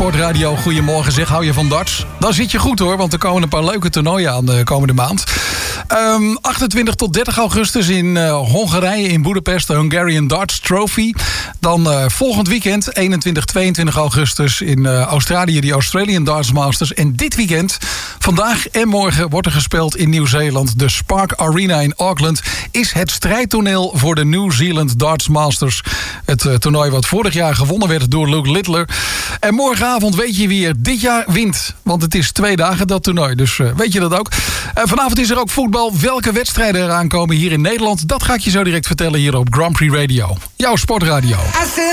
Sportradio. Goedemorgen zeg, hou je van darts? Dan zit je goed hoor, want er komen een paar leuke toernooien aan de komende maand. 28 tot 30 augustus in Hongarije, in Budapest, de Hungarian Darts Trophy. Dan volgend weekend, 21, 22 augustus in Australië, de Australian Darts Masters. En dit weekend, vandaag en morgen, wordt er gespeeld in Nieuw-Zeeland. De Spark Arena in Auckland is het strijdtoneel voor de New Zealand Darts Masters. Het toernooi wat vorig jaar gewonnen werd door Luke Littler. En morgenavond weet je wie er dit jaar wint. Want het is 2 dagen dat toernooi, dus weet je dat ook. Vanavond is er ook voetbal. Welke wedstrijden eraan komen hier in Nederland, dat ga ik je zo direct vertellen hier op Grand Prix Radio. Jouw sportradio.